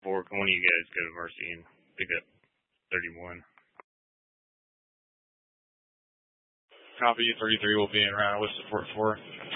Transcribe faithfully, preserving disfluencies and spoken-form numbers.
four. Can one of you guys go to Mercy and pick up thirty-one? Copy. thirty-three will be in round with support four.